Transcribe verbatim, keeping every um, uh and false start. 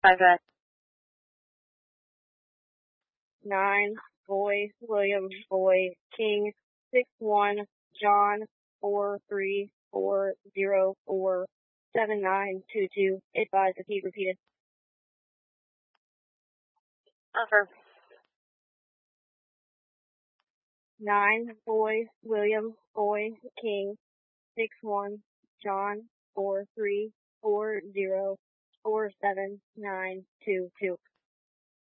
Five vet. Nine, boy, William, boy, King, six, one, John, four, three, four, zero, four, seven, nine, two, two, advise repeat, repeated. Offer. Nine, boy, William, boy, King, six, one, John, four, three, four, zero, four, seven, nine, two, two.